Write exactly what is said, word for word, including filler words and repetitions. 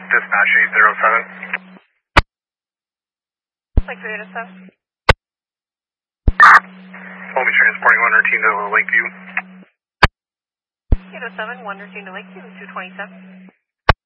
Dispatch eight zero seven. Like three eight seven. We'll be transporting one routine to Lakeview. eight oh seven, one routine to Lakeview, two twenty-seven.